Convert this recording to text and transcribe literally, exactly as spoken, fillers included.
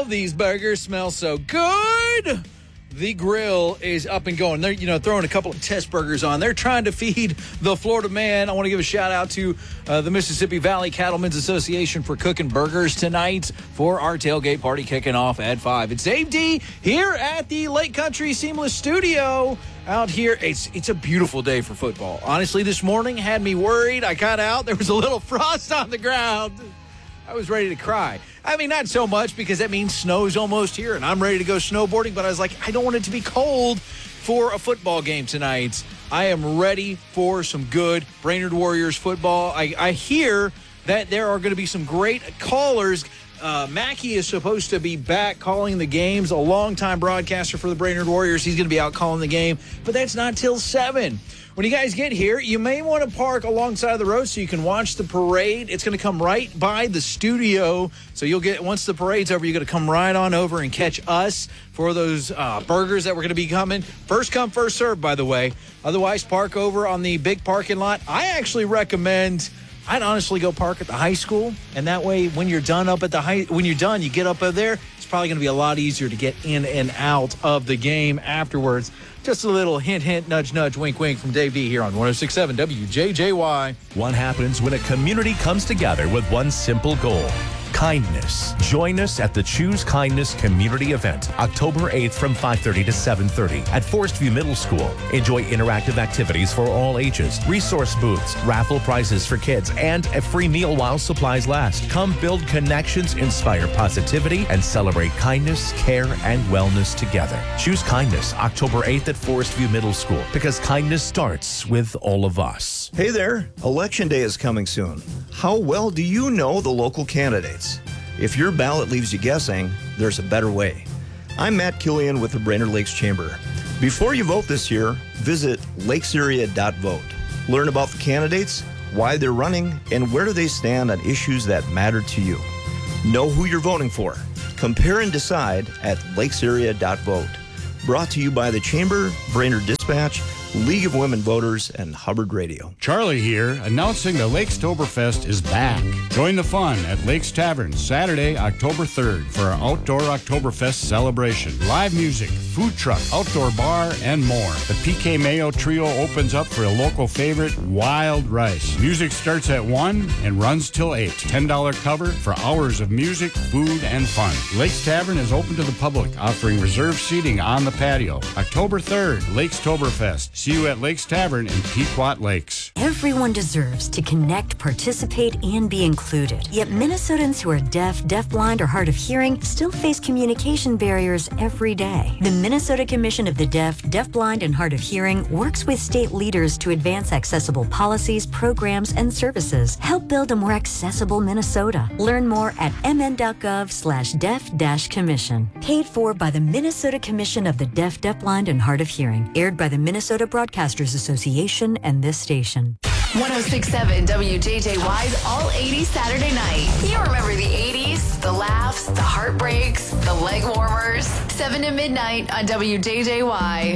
Oh, these burgers smell so good. The grill is up and going. They're, you know, throwing a couple of test burgers on. They're trying to feed the Florida man. I want to give a shout out to uh, the Mississippi Valley Cattlemen's Association for cooking burgers tonight for our tailgate party kicking off at five. It's Dave D here at the Lake Country Seamless Studio out here. It's it's a beautiful day for football. Honestly, this morning had me worried. I got out. There was a little frost on the ground. I was ready to cry. I mean, not so much because that means snow's almost here and I'm ready to go snowboarding, but I was like, I don't want it to be cold for a football game tonight. I am ready for some good Brainerd Warriors football. I, I hear that there are going to be some great callers. Uh, Mackey is supposed to be back calling the games, a longtime broadcaster for the Brainerd Warriors. He's going to be out calling the game, but that's not till seven. When you guys get here, you may want to park alongside the road so you can watch the parade. It's going to come right by the studio. So you'll get, once the parade's over, you're going to come right on over and catch us for those uh, burgers that we're going to be coming. First come, first serve, by the way. Otherwise, park over on the big parking lot. I actually recommend, I'd honestly go park at the high school. And that way, when you're done up at the high, when you're done, you get up over there. It's probably going to be a lot easier to get in and out of the game afterwards. Just a little hint, hint, nudge, nudge, wink, wink from Dave D here on one oh six point seven W J J Y. What happens when a community comes together with one simple goal? Kindness. Join us at the Choose Kindness community event, October eighth from five thirty to seven thirty at Forest View Middle School. Enjoy interactive activities for all ages, resource booths, raffle prizes for kids, and a free meal while supplies last. Come build connections, inspire positivity, and celebrate kindness, care, and wellness together. Choose Kindness, October eighth at Forest View Middle School, because kindness starts with all of us. Hey there, Election Day is coming soon. How well do you know the local candidates? If your ballot leaves you guessing, there's a better way. I'm Matt Killian with the Brainerd Lakes Chamber. Before you vote this year, visit lakes area dot vote. Learn about the candidates, why they're running, and where do they stand on issues that matter to you. Know who you're voting for. Compare and decide at lakes area dot vote. Brought to you by the Chamber, Brainerd Dispatch, League of Women Voters, and Hubbard Radio. Charlie here, announcing the Lakes-toberfest is back. Join the fun at Lakes Tavern Saturday, October third for our outdoor Oktoberfest celebration. Live music, food truck, outdoor bar, and more. The P K Mayo Trio opens up for a local favorite, Wild Rice. Music starts at one and runs till eight. ten dollars cover for hours of music, food, and fun. Lakes Tavern is open to the public, offering reserved seating on the patio. October third, Lakes-toberfest. See you at Lakes Tavern in Pequot Lakes. Everyone deserves to connect, participate, and be included. Yet Minnesotans who are deaf, deafblind, or hard of hearing still face communication barriers every day. The Minnesota Commission of the Deaf, Deafblind, and Hard of Hearing works with state leaders to advance accessible policies, programs, and services. Help build a more accessible Minnesota. Learn more at mn.gov slash deaf dash commission. Paid for by the Minnesota Commission of the Deaf, Deafblind, and Hard of Hearing. Aired by the Minnesota Broadcasters Association and this station. one oh six point seven W J J Y's All eighties Saturday Night. You remember the eighties, the laughs, the heartbreaks, the leg warmers. seven to midnight on W J J Y.